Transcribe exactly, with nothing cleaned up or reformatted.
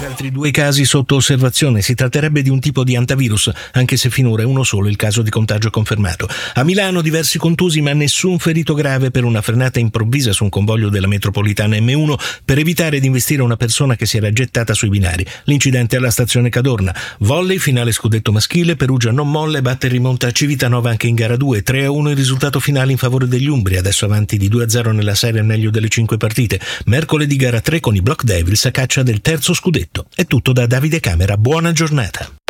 Altri due casi sotto osservazione. Si tratterebbe di un tipo di antivirus, anche se finora è uno solo il caso di contagio confermato. A Milano diversi contusi ma nessun ferito grave per una frenata improvvisa su un convoglio della metropolitana emme uno per evitare di investire una persona che si era gettata sui binari. L'incidente alla stazione Cadorna. Volley, finale scudetto maschile, Perugia non molla e batte in rimonta a Civitanova anche in gara due. tre a uno il risultato finale in favore degli umbri, adesso avanti di due a zero nella serie al meglio delle cinque partite. Mercoledì gara tre con i Block Devils a caccia del terzo scudetto. È tutto da Davide Camera, buona giornata.